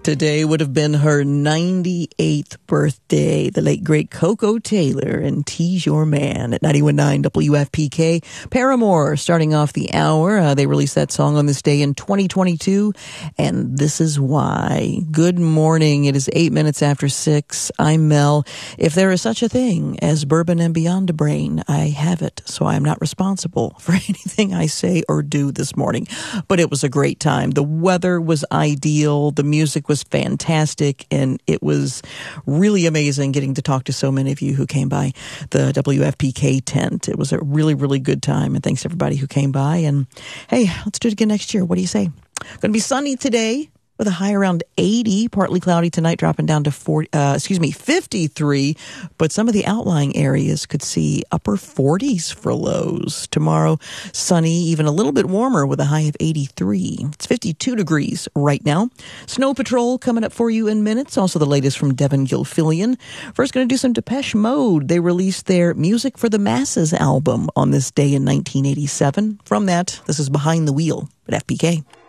Today would have been her 98th birthday. The late, great Coco Taylor and Tease Your Man at 91.9 WFPK. Paramore starting off the hour. They released that song on this day in 2022, and this is why. Good morning. It is 8 minutes after 6. I'm Mel. If there is such a thing as bourbon and beyond a brain, I have it, so I'm not responsible for anything I say or do this morning. But it was a great time. The weather was ideal. The music was fantastic, and it was really amazing getting to talk to so many of you who came by the WFPK tent. It was a really, really good time, and thanks everybody who came by. And hey, let's do it again next year. What do you say? Going to be sunny today with a high around 80, partly cloudy tonight, dropping down to 53. But some of the outlying areas could see upper 40s for lows. Tomorrow, sunny, even a little bit warmer with a high of 83. It's 52 degrees right now. Snow Patrol coming up for you in minutes. Also the latest from Devin Gilfillian. First, going to do some Depeche Mode. They released their Music for the Masses album on this day in 1987. From that, this is Behind the Wheel at FPK.